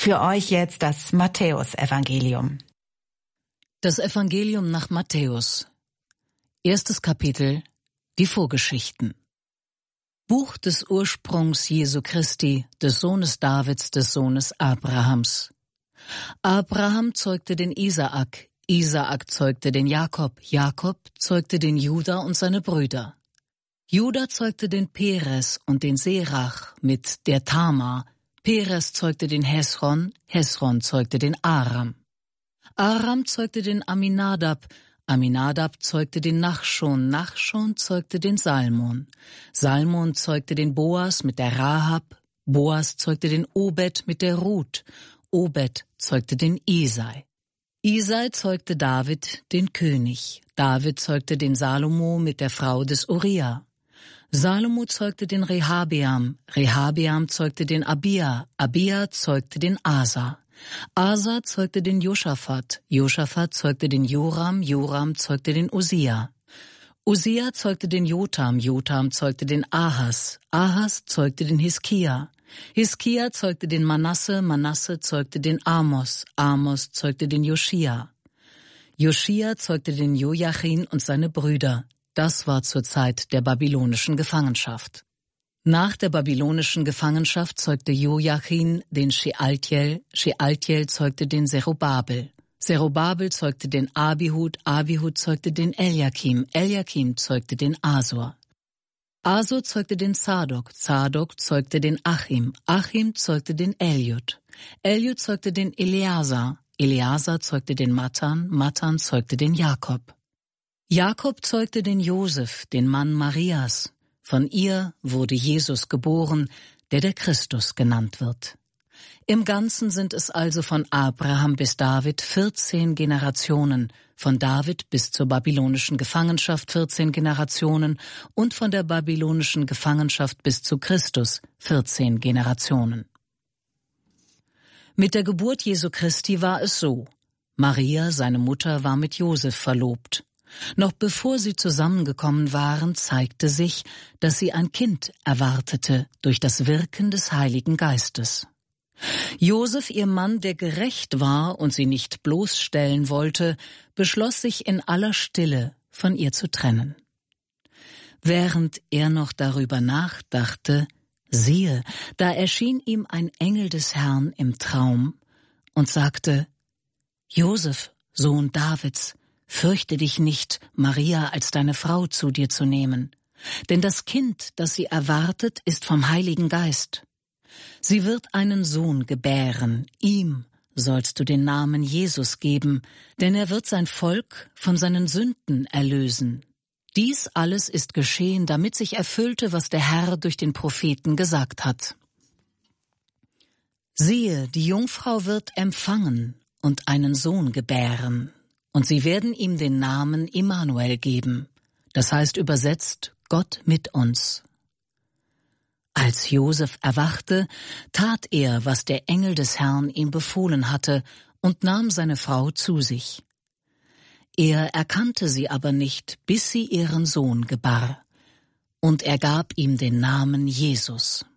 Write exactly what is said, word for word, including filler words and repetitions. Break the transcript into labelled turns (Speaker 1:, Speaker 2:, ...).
Speaker 1: Für euch jetzt das Matthäusevangelium.
Speaker 2: Das Evangelium nach Matthäus. Erstes Kapitel. Die Vorgeschichten. Buch des Ursprungs Jesu Christi, des Sohnes Davids, des Sohnes Abrahams. Abraham zeugte den Isaak, Isaak zeugte den Jakob, Jakob zeugte den Juda und seine Brüder. Juda zeugte den Peres und den Serach mit der Tamar, Peres zeugte den Hesron, Hesron zeugte den Aram. Aram zeugte den Aminadab, Aminadab zeugte den Nachschon, Nachschon zeugte den Salmon. Salmon zeugte den Boas mit der Rahab, Boas zeugte den Obed mit der Ruth, Obed zeugte den Isai. Isai zeugte David, den König. David zeugte den Salomo mit der Frau des Uria. Salomo zeugte den Rehabeam, Rehabeam zeugte den Abia, Abia zeugte den Asa. Asa zeugte den Josaphat, Josaphat zeugte den Joram, Joram zeugte den Usia. Usia zeugte den Jotam, Jotam zeugte den Ahas, Ahas zeugte den Hiskia. Hiskia zeugte den Manasse, Manasse zeugte den Amos, Amos zeugte den Joschia. Joschia zeugte den Jojachin und seine Brüder. Das war zur Zeit der babylonischen Gefangenschaft. Nach der babylonischen Gefangenschaft zeugte Jojachin den Shealtiel, Shealtiel zeugte den Zerubabel. Zerubabel zeugte den Abihud, Abihud zeugte den Eliakim, Eliakim zeugte den Asor. Asor zeugte den Zadok, Zadok zeugte den Achim, Achim zeugte den Eliud. Eliud zeugte den Eleazar, Eleazar zeugte den Matan, Matan zeugte den Jakob. Jakob zeugte den Josef, den Mann Marias. Von ihr wurde Jesus geboren, der der Christus genannt wird. Im Ganzen sind es also von Abraham bis David vierzehn Generationen, von David bis zur babylonischen Gefangenschaft vierzehn Generationen und von der babylonischen Gefangenschaft bis zu Christus vierzehn Generationen. Mit der Geburt Jesu Christi war es so: Maria, seine Mutter, war mit Josef verlobt. Noch bevor sie zusammengekommen waren, zeigte sich, dass sie ein Kind erwartete durch das Wirken des Heiligen Geistes. Josef, ihr Mann, der gerecht war und sie nicht bloßstellen wollte, beschloss sich in aller Stille von ihr zu trennen. Während er noch darüber nachdachte, siehe, da erschien ihm ein Engel des Herrn im Traum und sagte: Josef, Sohn Davids, fürchte dich nicht, Maria als deine Frau zu dir zu nehmen, denn das Kind, das sie erwartet, ist vom Heiligen Geist. Sie wird einen Sohn gebären, ihm sollst du den Namen Jesus geben, denn er wird sein Volk von seinen Sünden erlösen. Dies alles ist geschehen, damit sich erfüllte, was der Herr durch den Propheten gesagt hat. Siehe, die Jungfrau wird empfangen und einen Sohn gebären. Und sie werden ihm den Namen Immanuel geben, das heißt übersetzt Gott mit uns. Als Josef erwachte, tat er, was der Engel des Herrn ihm befohlen hatte, und nahm seine Frau zu sich. Er erkannte sie aber nicht, bis sie ihren Sohn gebar, und er gab ihm den Namen Jesus.